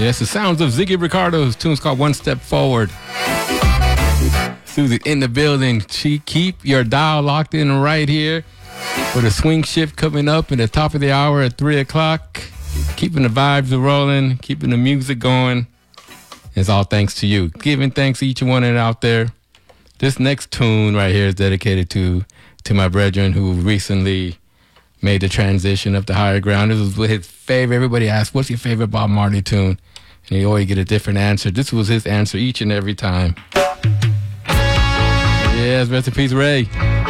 Yes, the sounds of Ziggy Ricardo's tune's called One Step Forward. Susie in the building. Keep your dial locked in right here for the swing shift coming up at the top of the hour at 3 o'clock. Keeping the vibes rolling, keeping the music going. It's all thanks to you. Giving thanks to each one out there. This next tune right here is dedicated to my brethren who recently made the transition up to higher ground. This was his favorite. Everybody asked, what's your favorite Bob Marley tune? And you always get a different answer. This was his answer each and every time. Yes, rest in peace, Ray.